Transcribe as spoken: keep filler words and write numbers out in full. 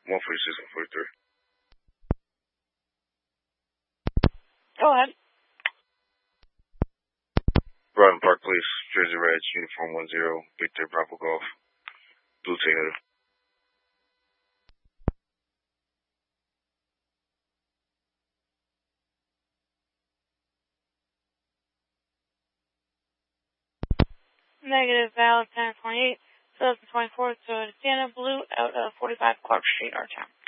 one forty-six, one forty-three. Go ahead. Brighton Park Police, Jersey Reds, uniform one zero, Victor Bravo Golf, Blue Taylor. Negative, valid ten twenty-eight, two thousand twenty-four, so Santa Blue out of forty-five Clark Street, our town.